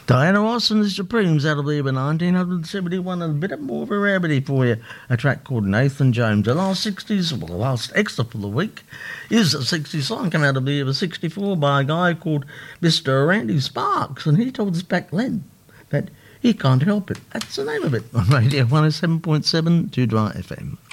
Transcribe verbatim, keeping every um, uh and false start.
Diana Ross and the Supremes, that'll be in nineteen seventy-one, and a bit more of a rarity for you. A track called Nathan Jones. The last sixties, well, the last extra for the week is a sixties song come out of the year of sixty-four by a guy called Mister Randy Sparks, and he told us back then that he can't help it. That's the name of it on Radio one oh seven point seven to Dry F M.